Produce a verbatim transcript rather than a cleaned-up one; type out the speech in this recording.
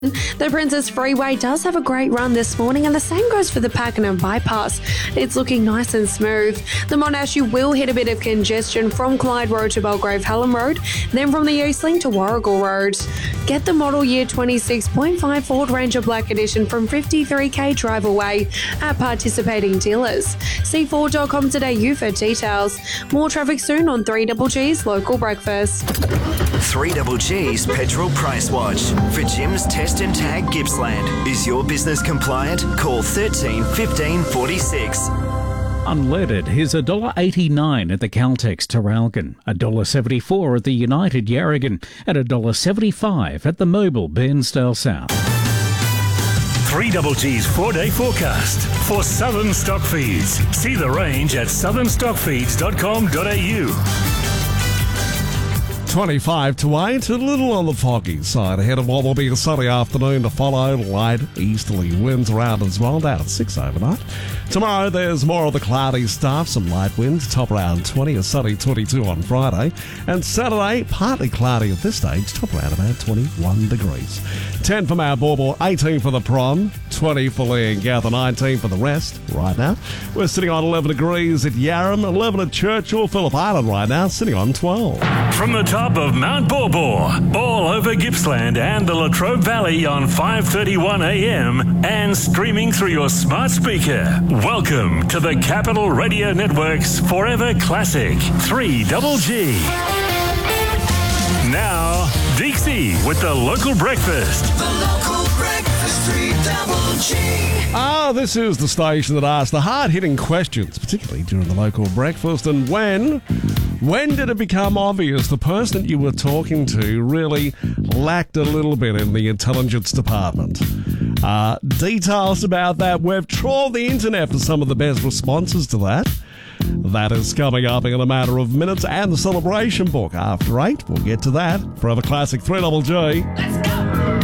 The Princess Freeway does have a great run this morning, and the same goes for the Pakenham Bypass. It's looking nice and smooth. The Monash, you will hit a bit of congestion from Clyde Road to Belgrave Hallam Road, then from the Eastlink to Warrigal Road. Get the model year twenty-six point five Ford Ranger Black Edition from fifty-three K Drive Away at participating dealers. See Ford dot com today U for details. More traffic soon on three G's Local Breakfast. three G's Petrol Price Watch. For Jim's Test and Tag Gippsland. Is your business compliant? Call thirteen fifteen forty-six. Unleaded is one dollar eighty-nine at the Caltex Terralgan, one dollar seventy-four at the United Yarragon, and one dollar seventy-five at the Mobil Bairnsdale South. three G's four-day forecast for Southern Stockfeeds. See the range at southern stockfeeds dot com dot a u. twenty-five to eight, a little on the foggy side ahead of what will be a sunny afternoon to follow. Light easterly winds around as well, down at six overnight. Tomorrow there's more of the cloudy stuff, some light winds, top around twenty, a sunny twenty-two on Friday. And Saturday, partly cloudy at this stage, top around about twenty-one degrees. ten for Mount Bauble, eighteen for the Prom, twenty for Leongatha, nineteen for the rest right now. We're sitting on eleven degrees at Yarram, eleven at Churchill, Phillip Island right now, sitting on twelve. From the top of Mount Baw, all over Gippsland and the Latrobe Valley on five thirty-one a m and streaming through your smart speaker. Welcome to the Capital Radio Network's Forever Classic three G. Now, Dixie with the Local Breakfast. The Local Breakfast, three G. Ah, this is the station that asks the hard-hitting questions, particularly during the Local Breakfast. And when, when did it become obvious the person you were talking to really lacked a little bit in the intelligence department? Uh, details about that. We've trawled the internet for some of the best responses to that. That is coming up in a matter of minutes, and the celebration book after eight. We'll get to that. Forever Classic three G. Let's go!